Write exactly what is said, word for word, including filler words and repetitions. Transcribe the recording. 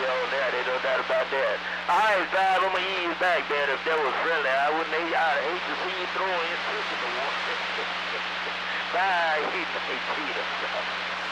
on there. They no doubt about that. All right, Bob, I'm going to ease back, man. If that was friendly, I wouldn't hate, I'd hate to see you throwing your sister in the water. Bye. Hey, Peter.